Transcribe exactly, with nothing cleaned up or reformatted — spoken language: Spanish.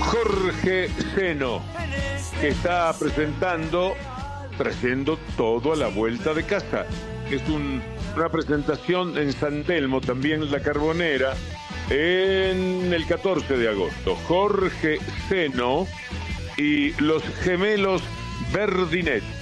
Jorge Seno, que está presentando, trayendo todo a la vuelta de casa. Es un, una presentación en San Telmo, también La Carbonera, en el catorce de agosto. Jorge Seno y los gemelos Verdinet.